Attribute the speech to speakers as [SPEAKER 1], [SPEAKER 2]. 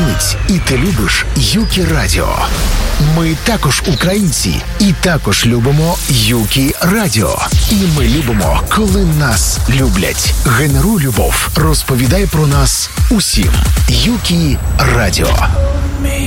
[SPEAKER 1] українець і ти любиш Юкі Радіо. Ми також українці і також любимо Юкі Радіо. І ми любимо, коли нас люблять. Генеруй любов. Розповідай про нас усім. Юкі Радіо.